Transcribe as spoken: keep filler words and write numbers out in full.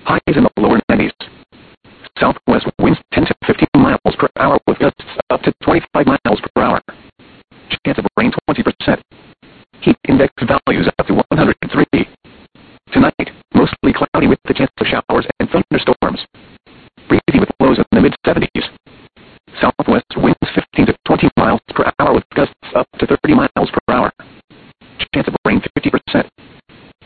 Highs in the lower nineties. Southwest winds ten to fifteen miles per hour with gusts up to twenty-five miles per hour. Chance of rain twenty percent. Heat index values up to one hundred three. Tonight, mostly cloudy with the chance of showers and thunderstorms. Breezy with lows in the mid seventies.